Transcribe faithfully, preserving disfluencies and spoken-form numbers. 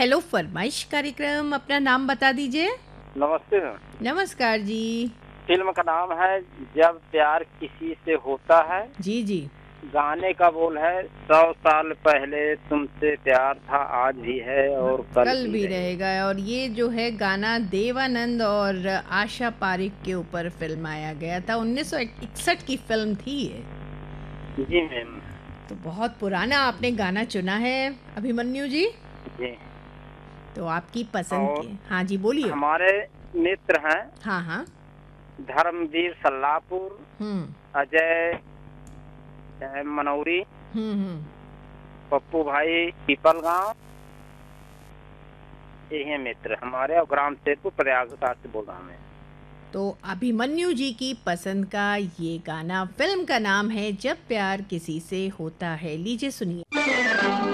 Hello फरमाइश कार्यक्रम, अपना नाम बता दीजिए। नमस्ते सर। नमस्कार जी। फिल्म का नाम है जब प्यार किसी से होता है। जी जी। गाने का बोल है सौ साल पहले तुमसे प्यार था, आज भी है और कल, कल भी भी रहेगा। रहेगा। और ये जो है गाना देवानंद और आशा पारिक के ऊपर फिल्माया गया था। उन्नीस सौ इकसठ की फिल्म थी ये। जी मैम। तो बहुत पुराना आपने गाना चुना है अभिमन्यु जी। जी। तो आपकी पसंद और के, हाँ जी बोलिए। हमारे मित्र हैं हाँ हाँ। धर्मवीर सल्लापुर, हम्म अजय अ, मनौरी, हम्म हम्म। पप्पू भाई पीपल गांव, ये हैं मित्र हमारे। और ग्राम सेतु प्रयागराज से बोल रहा हूँ मैं। तो अभिमन्यु जी की पसंद का ये गाना, फिल्म का नाम है जब प्यार किसी से होता है। लीजिए सुनिए।